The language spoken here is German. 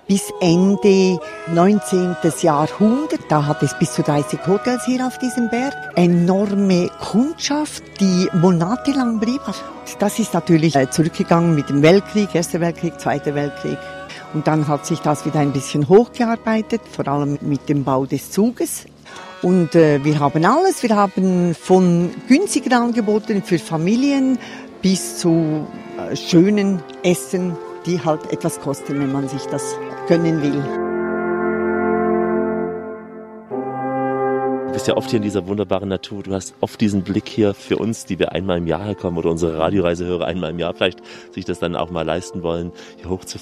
bis Ende 19. Jahrhundert. Da hat es bis zu 30 Hotels hier auf diesem Berg. Enorme Kundschaft, die monatelang blieb. Das ist natürlich zurückgegangen mit dem Weltkrieg, Erster Weltkrieg, Zweiter Weltkrieg. Und dann hat sich das wieder ein bisschen hochgearbeitet, vor allem mit dem Bau des Zuges. Und wir haben alles. Wir haben von günstigen Angeboten für Familien bis zu schönen Essen, die halt etwas kosten, wenn man sich das gönnen will. Du bist ja oft hier in dieser wunderbaren Natur. Du hast oft diesen Blick hier für uns, die wir einmal im Jahr kommen oder unsere Radioreisehörer einmal im Jahr vielleicht sich das dann auch mal leisten wollen, hier hochzufahren.